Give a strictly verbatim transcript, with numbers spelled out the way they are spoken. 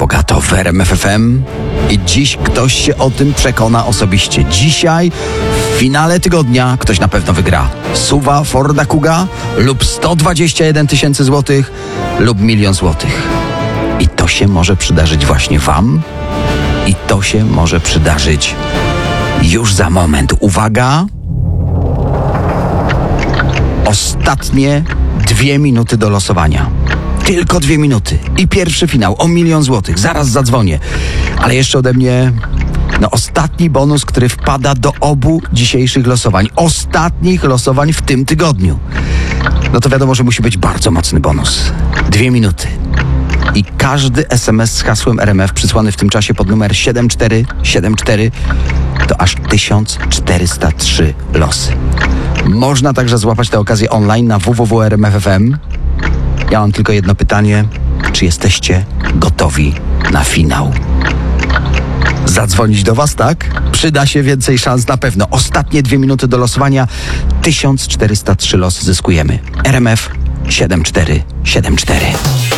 bogato w R M F F M i dziś ktoś się o tym przekona osobiście. Dzisiaj w finale tygodnia ktoś na pewno wygra suwa Forda Kuga lub sto dwadzieścia jeden tysięcy złotych lub milion złotych. I to się może przydarzyć właśnie wam i to się może przydarzyć już za moment. Uwaga! Ostatnie dwie minuty do losowania. Tylko dwie minuty. I pierwszy finał o milion złotych. Zaraz zadzwonię. Ale jeszcze ode mnie no ostatni bonus, który wpada do obu dzisiejszych losowań. Ostatnich losowań w tym tygodniu. No to wiadomo, że musi być bardzo mocny bonus. Dwie minuty. I każdy es em es z hasłem R M F przysłany w tym czasie pod numer siedem cztery siedem cztery to aż tysiąc czterysta trzy losy. Można także złapać tę okazję online na w w w kropka r m f kropka f m. Ja mam tylko jedno pytanie. Czy jesteście gotowi na finał? Zadzwonić do was, tak? Przyda się więcej szans na pewno. Ostatnie dwie minuty do losowania. tysiąc czterysta trzy losy zyskujemy. R M F siedem cztery siedem cztery.